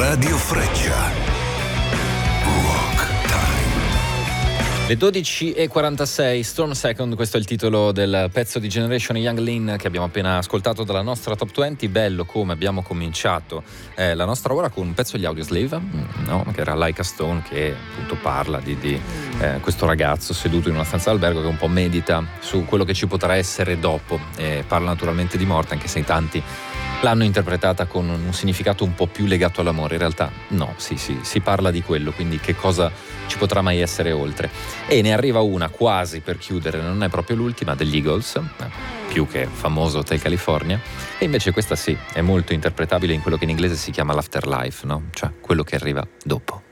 Radio Freccia. Le 12:46, Storm Second, questo è il titolo del pezzo di Generation Young Lean che abbiamo appena ascoltato dalla nostra Top 20. Bello come abbiamo cominciato la nostra ora con un pezzo degli Audioslave, no? Che era Like a Stone, che appunto parla di questo ragazzo seduto in una stanza d'albergo che un po' medita su quello che ci potrà essere dopo, parla naturalmente di morte, anche se in tanti l'hanno interpretata con un significato un po' più legato all'amore. In realtà no, si parla di quello, quindi che cosa ci potrà mai essere oltre. E ne arriva una quasi per chiudere, non è proprio l'ultima, degli Eagles, più che famoso Hotel California, e invece questa sì, è molto interpretabile in quello che in inglese si chiama l'afterlife, no? Cioè quello che arriva dopo.